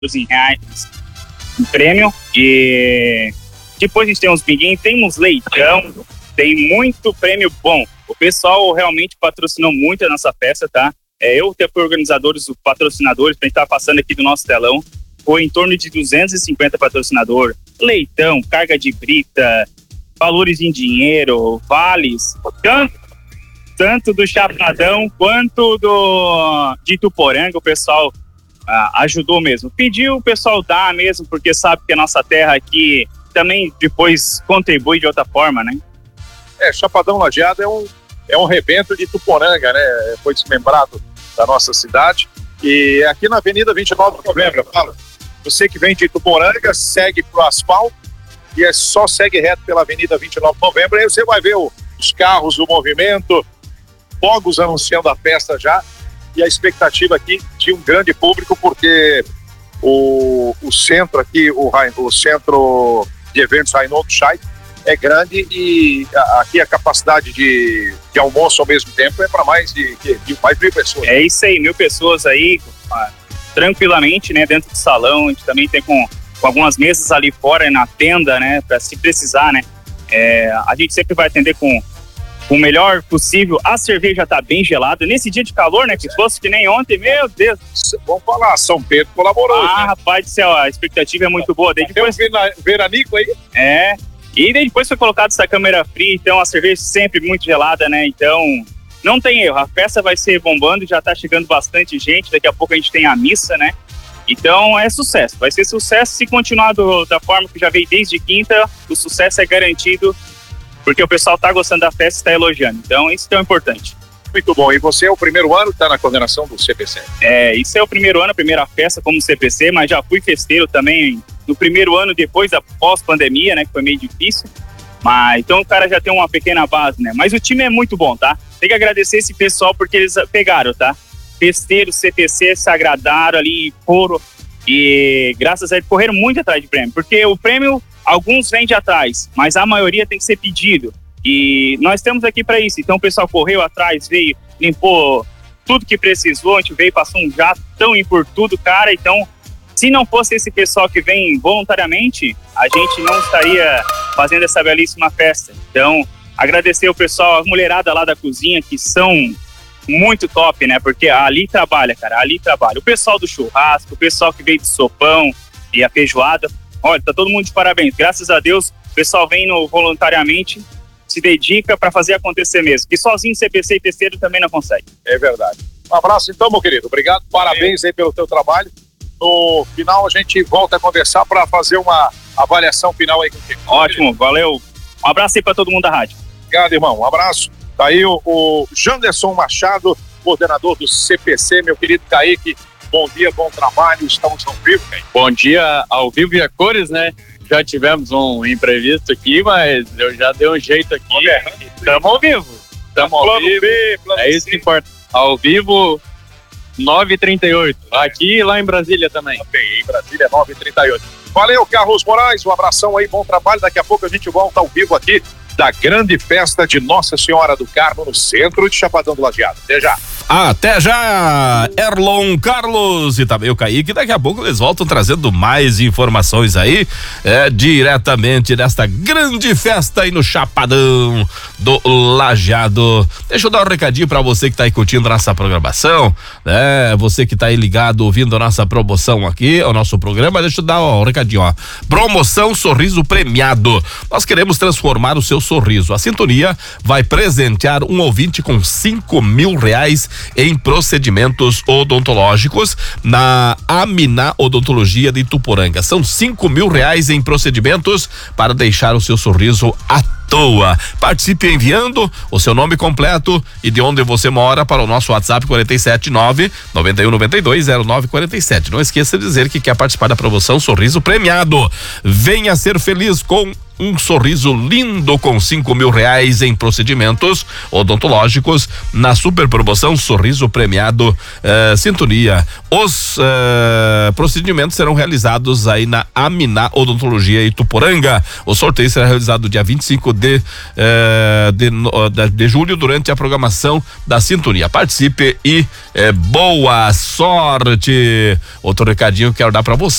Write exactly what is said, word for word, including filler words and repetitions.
em reais em prêmio. E depois a gente tem uns pinguinhos, tem uns leitão, tem muito prêmio bom. O pessoal realmente patrocinou muito a nossa festa, tá? É, eu até fui organizadores, os patrocinadores, pra gente estar passando aqui do nosso telão, foi em torno de duzentos e cinquenta patrocinadores. Leitão, carga de brita, valores em dinheiro, vales, tanto, tanto do Chapadão quanto do de Ituporanga, o pessoal ah, ajudou mesmo. Pediu o pessoal dar mesmo, porque sabe que a nossa terra aqui também depois contribui de outra forma, né? É, Chapadão Lajeado é um, é um rebento de Ituporanga, né? Foi desmembrado da nossa cidade. E aqui na Avenida vinte e nove de Novembro, eu falo. Você que vem de Ituporanga, segue pro asfalto e é só segue reto pela Avenida vinte e nove de Novembro. Aí você vai ver o, os carros, o movimento, fogos anunciando a festa já. E a expectativa aqui de um grande público, porque o, o centro aqui, o, o centro de eventos Reinaldo Scheidt, é grande e a, aqui a capacidade de, de almoço ao mesmo tempo é para mais de, de, de mais de mil pessoas. É isso aí, mil pessoas aí, tranquilamente, né, dentro do salão. A gente também tem com, com algumas mesas ali fora, na tenda, né, para se precisar, né. É, a gente sempre vai atender com, com o melhor possível. A cerveja tá bem gelada. Nesse dia de calor, né, que fosse que nem ontem, meu Deus. Vamos falar, São Pedro colaborou. Ah, né? Rapaz do céu, a expectativa é muito boa. Daí depois... Tem um veranico aí? É. E daí depois foi colocado essa câmera fria, então a cerveja sempre muito gelada, né? Então não tem erro, a festa vai ser bombando, já tá chegando bastante gente, daqui a pouco a gente tem a missa, né? Então é sucesso, vai ser sucesso se continuar do, da forma que já veio desde quinta, o sucesso é garantido, porque o pessoal tá gostando da festa e tá elogiando, então isso é tão importante. Muito bom, e você é o primeiro ano que tá na coordenação do C P C? É, isso é o primeiro ano, a primeira festa como C P C, mas já fui festeiro também no primeiro ano depois da pós-pandemia, né, que foi meio difícil, mas então o cara já tem uma pequena base, né, mas o time é muito bom, tá? Tem que agradecer esse pessoal porque eles pegaram, tá? Festeiros, C P C, se agradaram ali, foram, e graças a eles correram muito atrás de prêmio, porque o prêmio, alguns vêm de atrás, mas a maioria tem que ser pedido, e nós estamos aqui para isso, então o pessoal correu atrás, veio, limpou tudo que precisou, a gente veio, passou um jato tão e por tudo, cara, então se não fosse esse pessoal que vem voluntariamente, a gente não estaria fazendo essa belíssima festa. Então, agradecer o pessoal, a mulherada lá da cozinha, que são muito top, né? Porque ali trabalha, cara, ali trabalha. O pessoal do churrasco, o pessoal que veio de sopão e a feijoada. Olha, tá todo mundo de parabéns. Graças a Deus, o pessoal vem no, voluntariamente, se dedica para fazer acontecer mesmo. Que sozinho C P C e festeiro também não consegue. É verdade. Um abraço então, meu querido. Obrigado, parabéns aí pelo teu trabalho. No final a gente volta a conversar para fazer uma avaliação final aí contigo. Ótimo, valeu. Um abraço aí para todo mundo da rádio. Obrigado, irmão. Um abraço. Tá aí o, o Janderson Machado, coordenador do C P C, meu querido Kaique. Bom dia, bom trabalho. Estamos ao vivo, Kaique. Bom dia ao vivo e a cores, né? Já tivemos um imprevisto aqui, mas eu já dei um jeito aqui. Estamos ao vivo. Estamos ao plano vivo. B, plano é isso C. que importa. Ao vivo, nove e trinta e oito. Aqui e lá em Brasília também. Também, em Brasília, nove e trinta e oito. Valeu, Carlos Moraes. Um abração aí, bom trabalho. Daqui a pouco a gente volta ao vivo aqui da grande festa de Nossa Senhora do Carmo no centro de Chapadão do Lajeado. Até já. Até já, Erlon Carlos e também o Kaique. Daqui a pouco eles voltam trazendo mais informações aí, é, diretamente desta grande festa aí no Chapadão do Lajeado. Deixa eu dar um recadinho pra você que tá aí curtindo nossa programação, né? Você que tá aí ligado, ouvindo a nossa promoção aqui, o nosso programa. Deixa eu dar um recadinho, ó. Promoção Sorriso Premiado. Nós queremos transformar o seu sorriso. A Sintonia vai presentear um ouvinte com cinco mil reais em procedimentos odontológicos na Aminá Odontologia de Ituporanga. São cinco mil reais em procedimentos para deixar o seu sorriso à toa. Participe enviando o seu nome completo e de onde você mora para o nosso WhatsApp quarenta e sete nove noventa e um noventa e dois zero nove quarenta e sete. Não esqueça de dizer que quer participar da promoção Sorriso Premiado. Venha ser feliz com um sorriso lindo com cinco mil reais em procedimentos odontológicos na super promoção Sorriso Premiado eh, Sintonia. Os eh, procedimentos serão realizados aí na Aminá Odontologia Ituporanga. O sorteio será realizado dia vinte e cinco de, eh, de, de, de julho durante a programação da Sintonia. Participe e eh, boa sorte. Outro recadinho que quero dar para você.